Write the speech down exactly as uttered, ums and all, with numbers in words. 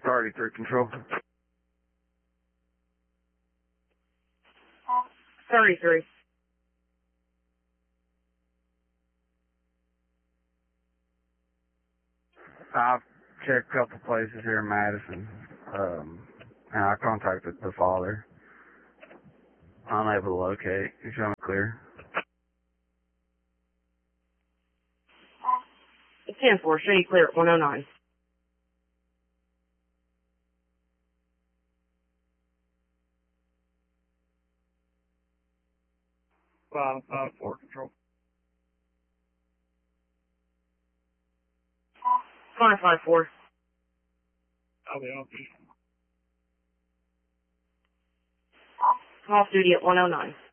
thirty-three control. thirty-three. I've checked a couple places here in Madison, um, and I contacted the father. Unable to locate. You show me clear. ten four, show you clear at one oh nine. Five, five, four, control. five five four. I'll be on you. Off duty at one oh nine.